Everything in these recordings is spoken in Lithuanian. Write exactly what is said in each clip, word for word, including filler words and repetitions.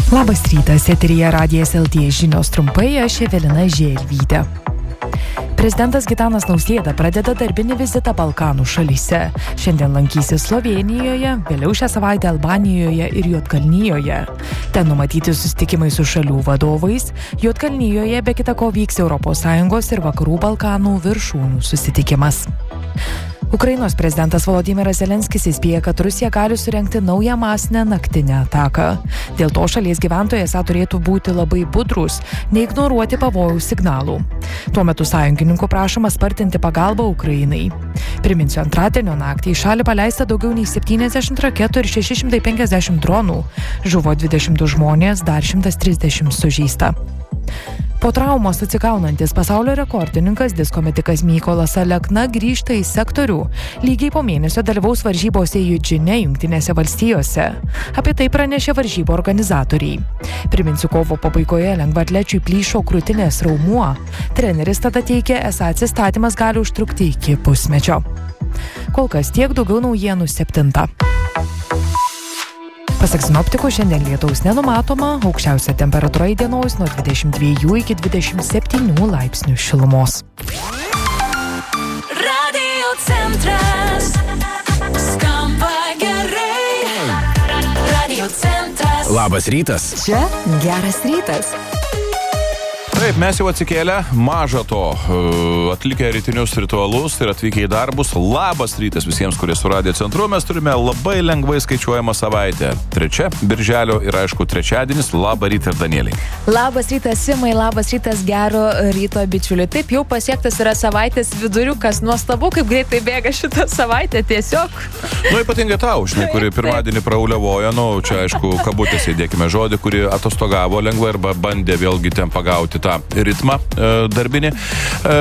Labas rytas, eteryje Radijas L T žinios trumpai, aš Evelina Želvytė. Prezidentas Gitanas Nausėda pradeda darbinį vizitą Balkanų šalyse. Šiandien lankysis Slovėnijoje, vėliau šią savaitę Albanijoje ir Juodkalnijoje. Ten numatyti susitikimai su šalių vadovais. Juodkalnijoje be kita ko vyks Europos Sąjungos ir Vakarų Balkanų viršūnių susitikimas. Ukrainos prezidentas Volodymyras Zelenskis įspėja, kad Rusija gali surengti naują masinę naktinę ataką. Dėl to šalies gyventojai esą turėtų būti labai budrūs, neignoruoti pavojaus signalų. Tuo metu sąjungininkų prašoma spartinti pagalbą Ukrainai. Priminsiu, antradienio naktį į šalį paleista daugiau nei septyniasdešimt raketų ir šeši šimtai penkiasdešimt dronų. Žuvo dvidešimt du žmonės, dar šimtas trisdešimt sužeista. Po traumos atsigaunantis pasaulio rekordininkas disko metikas Mykolas Alekna grįžta į sektorių. Lygiai po mėnesio dalyvaus varžybose Eugene, Jungtinėse valstijose. Apie tai pranešė varžybų organizatoriai. Priminsiu, kovo pabaigoje lengvaatlečiui plyšo krūtinės raumuo. Treneris tada teigė, esą atsistatymas gali užtrukti iki pusmečio. Kol kas tiek, daugiau naujienų septintą. Pasak sinoptikų, šiandien lietaus nenumatoma, aukščiausia temperatūra įdienojus nuo dvidešimt dviejų iki dvidešimt septynių laipsnių šilumos. Radio centras skamba gerai. Radio centras. Labas rytas. Čia geras rytas. Taip, mes jau atsikėlę, maža to, atlikę rytinius ritualus ir atvykę į darbus. Labas rytas visiems, kurie su Radio centru. Mes turime labai lengvai skaičiuojamą savaitę. Trečia birželio ir aišku trečiadienis. Labą rytą ir Danieliai. Labas rytas, Simai, labas rytas, gero ryto bičiuliai. Taip, jau pasiektas yra savaitės viduriukas. Nuostabu, kaip greitai bėga šitą savaitę tiesiog. Nu, ypatingai tau, žinai, kuri pirmadienį prauliavojo, nu, čia aišku, kabutėse įdėkime žodį, kuri atostogavo lengvai arba bandė vėlgi ten pagauti tą ritmą e, darbinį. E,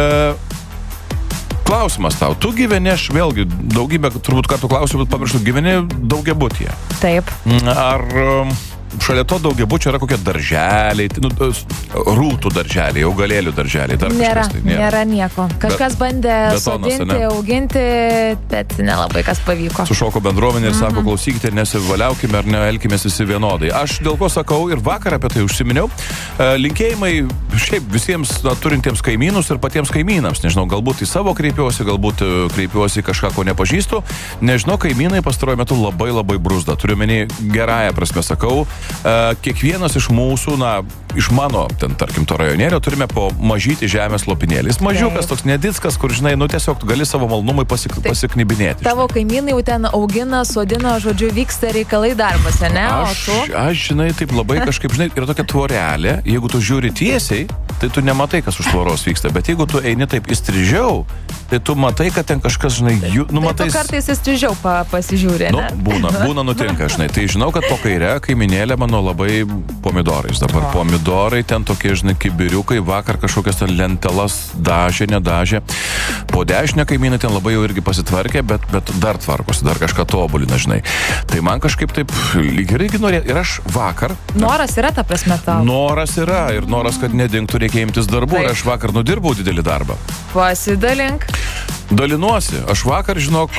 klausimas tau, tu gyveni, aš vėlgi daugybę turbūt kartų klausiu, bet pamirštu, gyveni daugiabutyje. Taip. Ar šalia to daugiabučio yra kokie darželiai, nu, rūtų darželiai, augalėlių darželiai, dar nėra, kažkas tai nėra. Nėra nieko. Kažkas bet, bandė betonas, sodinti, ne? auginti, bet nelabai kas pavyko. Sušoko bendruomenė ir mm-hmm. sako, klausykite, nesivaliaukime ar ne, elkimės visi vienodai. Aš dėl ko sakau ir vakar apie tai užsiminiau. Linkėjimai šiaip visiems na, turintiems kaimynus ir patiems kaimynams. Nežinau, galbūt į savo kreipiuosi, galbūt kreipiuosi kažką, ko nepažįstu. Nežinau, kaimynai pastaruoju metu labai labai bruzda. Turiu menį gerąją prasme sakau. Uh, kiekvienas iš mūsų, na, iš mano, ten, tarkim, to rajonėlio, turime po mažyti žemės lopinėlį. Jis mažiukas, toks nedickas, kur, žinai, nu, tiesiog gali savo malnumui pasik, pasiknibinėti. Tavo kaimynai jau ten augina, sodina, žodžiu, vyksta reikalai darbose, ne? Aš, o tu? Aš, žinai, taip labai kažkaip, žinai, yra tokia tvorelė, jeigu tu žiūri tiesiai, tai tu nematai, kas už tvoros vyksta, bet jeigu tu eini taip įstrižiau, tai tu matai, kad ten kažkas, žinai, jų, nu, tai matai... tu kartais įstrižiau pa, pasižiūrė, nu, ne? Būna, būna nutinka, žinai. Tai žinau, kad po kaire kaiminėlė mano labai pomidorais. Dabar o. pomidorai, ten tokie, žinai, kibiriukai, vakar kažkokias ten lentelas dažė, nedažė. Po dešinę kaimynai ten labai jau irgi pasitvarkė, bet, bet dar tvarkosi, dar kažką tobulina, žinai. Tai man kažkaip taip lyg ir irgi norėjo. Ir aš vakar... Noras yra ta prasme tau. Noras yra. Ir noras, kad nedingtų, reikia imtis darbų. Taip. Ir aš vakar nudirbau didelį darbą. Pasidalink. Dalinuosi. Aš vakar, žinok,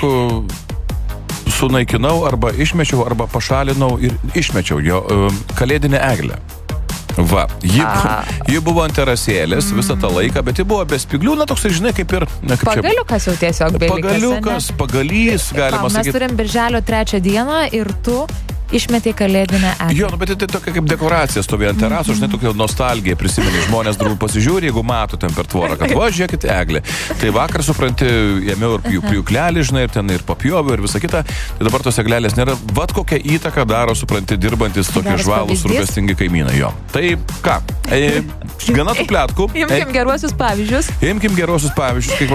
sunaikinau arba išmečiau, arba pašalinau ir išmečiau jo um, kalėdinę eglę. Va, ji, ji buvo ant terasėlės mm. visą tą laiką, bet ji buvo be spyglių, na toks, žinai, kaip ir... Na, kaip pagaliukas čia, jau tiesiog belikas. Pagaliukas, pagalys, galima sakyti. Mes turim birželio trečią dieną ir tu išmetė kalėdinę eglę. Jo, nu, bet tai tokia kaip dekoracija stovėjo ant teraso, žinai, tokia nostalgija prisimeni, žmonės turbūt pasižiūri, jeigu mato ten per tvorą, kad va, žiūrėkit eglė. Tai vakar, supranti, ėmiau ir pjūklelį, žinai, ir ten ir papjoviau ir visą kitą. Tai dabar tos eglelės nėra. Vat kokią įtaką daro, supranti, dirbantis tokie žvalūs, rūpestingi kaimynai jo. Tai ką? E, gana tų pletkų. Imkim geruosius pavyzdžius. Imkim geruosius pavyzdžius, kaip